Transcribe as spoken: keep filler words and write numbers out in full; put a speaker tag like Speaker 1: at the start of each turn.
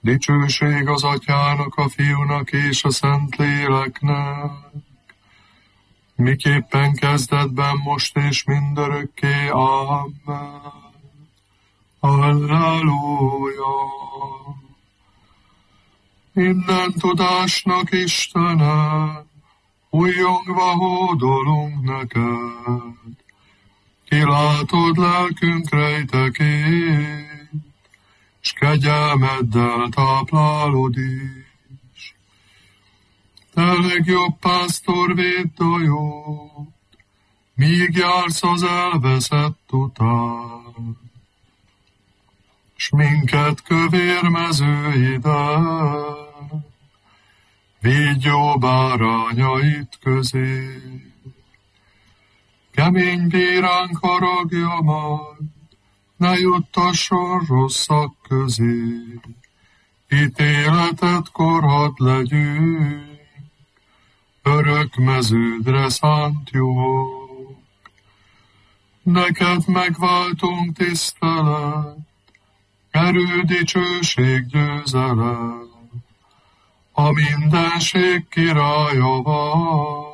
Speaker 1: Dicsőség az Atyának, a Fiúnak és a Szentléleknek, miképpen kezdetben, most és mindörökké. Amen. Halleluja! Minden tudásnak Istene, újjongva hódolunk neked. Kilátod lelkünk rejtekét, s kegyelmeddel táplálod is. Te legjobb pásztor, védd a jót, míg jársz az elveszett után, s minket kövér mezőiden, védj jó bárányait közé. Kemény bíránk haragja majd, ne juttasson rosszak közé. Ítéletetkor hadd legyünk, örök meződre szánt jók. Neked megváltunk tisztelet, erő, dicsőség, győzelem, a mindenség királya vagy.